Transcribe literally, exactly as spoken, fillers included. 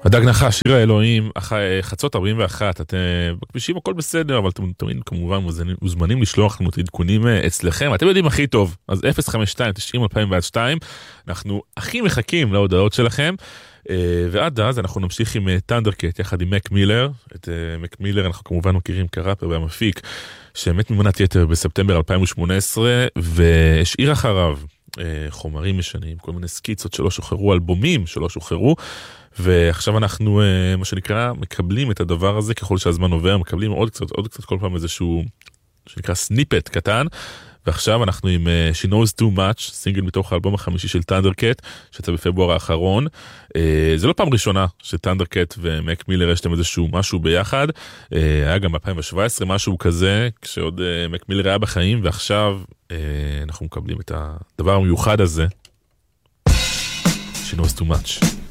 הדג נחש, שיר האלוהים, חצות ארבעים ואחת, אתם בכבישים הכל בסדר, אבל אתם תמיד כמובן מוזמנים לשלוח לנו את עדכונים אצלכם, אתם יודעים הכי טוב, אז אפס חמש שתיים תשעים אלפיים ושתיים, אנחנו הכי מחכים להודעות שלכם, ועד אז אנחנו נמשיך עם טנדרקט יחד עם מק מילר, את מק מילר אנחנו כמובן מכירים כראפר והמפיק, שמת ממנת יתר בספטמבר אלפיים ושמונה עשרה, והשאיר אחריו חומרים משנים, כל מיני סקיצות שלא שוחררו, אלבומים שלא שוחררו, ועכשיו אנחנו, מה שנקרא, מקבלים את הדבר הזה ככל שהזמן עובר, מקבלים עוד קצת, עוד קצת כל פעם איזשהו, שנקרא סניפט קטן, ועכשיו אנחנו עם She Knows Too Much, סינגל מתוך האלבום החמישי של טנדרקט, שיצא בפברואר האחרון. זה לא פעם ראשונה שטנדרקט ומק מילר יש להם איזשהו משהו ביחד, היה גם ב-אלפיים שבע עשרה משהו כזה, כשעוד מק מילר היה בחיים, ועכשיו אנחנו מקבלים את הדבר המיוחד הזה, She Knows Too Much.